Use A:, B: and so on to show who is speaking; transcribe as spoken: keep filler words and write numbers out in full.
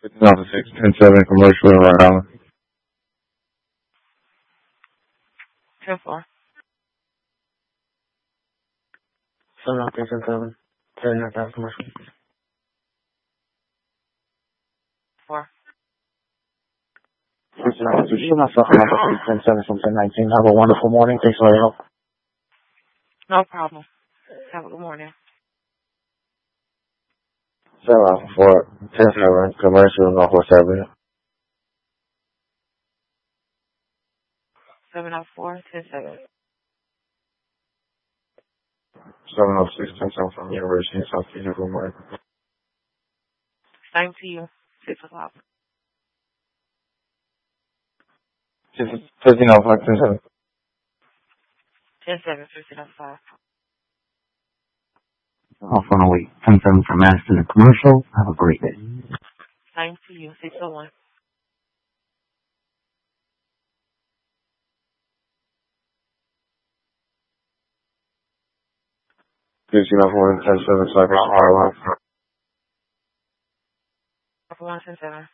A: fifteen off of six ten seven commercial in Rhode Island.
B: ten four.
C: seven off ten seven. ten nine five commercial.
B: four.
C: fifteen off two. You myself on ten seven from ten nineteen. Have a wonderful morning. Thanks for your help.
B: No problem. Have a good morning.
A: seven off of four ten seven commercial in Northwest Avenue.
B: seven oh four ten seven.
A: seven oh six ten seven from University of South Carolina. Good morning.
B: Same to you. six o'clock.
A: fifteen off five ten seven.
B: ten seven, fifteen oh five.
C: Off on a week. ten seven from Madison and commercial. Have a great day.
B: Same to you. six oh one.
A: fifteen off one ten seven Cyber Hardline.
B: one ten seven.